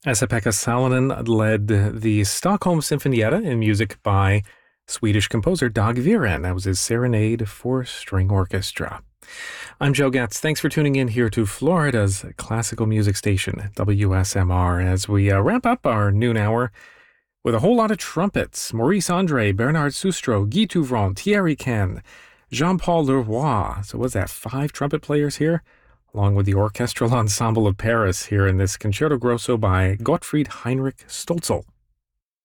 Esa-Pekka Salonen led the Stockholm Sinfonietta in music by Swedish composer Dag Viren. That was his Serenade for String Orchestra. I'm Joe Getz. Thanks for tuning in here to Florida's classical music station, WSMR, as we wrap up our noon hour with a whole lot of trumpets. Maurice Andre, Bernard Sustro, Guy Touvron, Thierry Ken, Jean-Paul Leroy. So was that 5 trumpet players here? Along with the Orchestral Ensemble of Paris here in this Concerto Grosso by Gottfried Heinrich Stölzl.